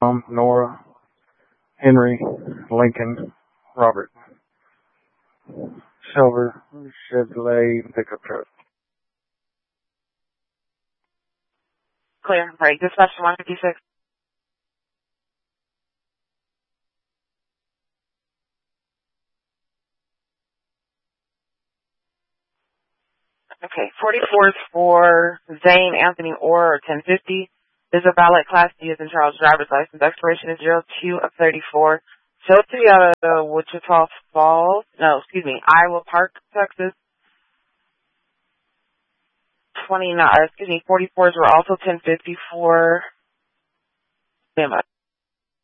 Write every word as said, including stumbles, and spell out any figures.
Um, Nora, Henry, Lincoln, Robert. Silver, Chevrolet, pickup truck. Clear. Right. Dispatch to one fifty-six. Okay. forty-four is for Zane Anthony Orr, or ten fifty. Is a valid Class D as in Charles driver's license. Expiration is zero two of thirty-four. Show to be out of uh, Wichita Falls. No, excuse me. Iowa Park, Texas. twenty-nine, excuse me, forty-fours were also ten fifty for, damn it.